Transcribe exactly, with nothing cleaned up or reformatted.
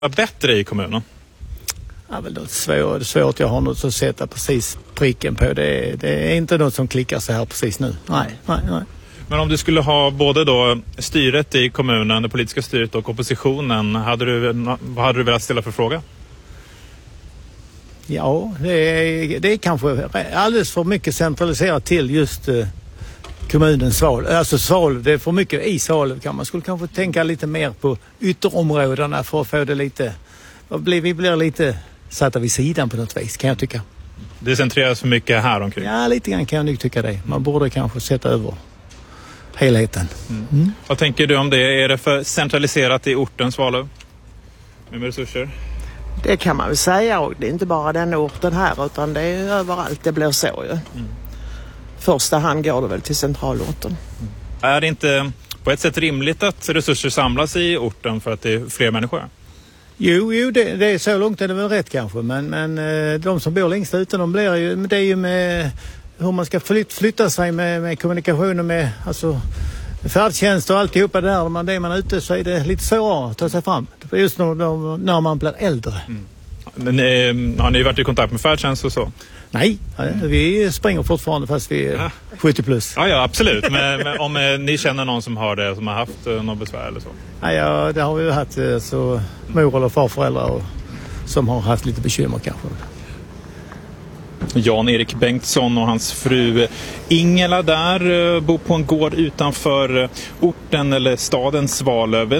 bättre i kommunen? Ja, väl något svårt, svårt. Jag har något att sätta precis pricken på. Det, det är inte något som klickar så här precis nu. Nej, nej, nej. Men om du skulle ha både då styret i kommunen, det politiska styret och oppositionen, hade du, vad hade du velat ställa för fråga? Ja, det är, det är kanske alldeles för mycket centraliserat till just uh, kommunens Svalöv. Alltså Svalöv, det är för mycket i Svalöv. Kan man skulle kanske tänka lite mer på ytterområdena för att få det lite... Vi blir lite satta vid sidan på något vis, kan jag tycka. Det centreras för mycket här omkring? Ja, lite grann kan jag nog tycka det. Man borde kanske sätta över helheten. Mm. Mm. Vad tänker du om det? Är det för centraliserat i orten Svalöv? Med resurser? Det kan man väl säga, och det är inte bara den orten här utan det är överallt det blir så ju. Mm. Första hand går det väl till centralorten. Mm. Är det inte på ett sätt rimligt att resurser samlas i orten för att det är fler människor? Jo, jo det, det är så långt är det väl rätt kanske, men, men de som bor längst ute, de blir ju, det är ju med hur man ska flyt, flytta sig med, med kommunikation och med alltså, färdtjänst och alltihopa där. Om man det är man ute så är det lite svårare att ta sig fram. Just när, när man blir äldre. Mm. Men, eh, har ni varit i kontakt med färdtjänst och så? Nej, vi springer fortfarande fast vi är ja. sjuttio plus. Ja, ja absolut. Men, men om eh, ni känner någon som har det, som har haft eh, något besvär eller så? Ja, ja, det har vi ju haft så mor- eller farföräldrar och, som har haft lite bekymmer kanske. Jan-Erik Bengtsson och hans fru Ingela där bor på en gård utanför orten eller staden Svalöv.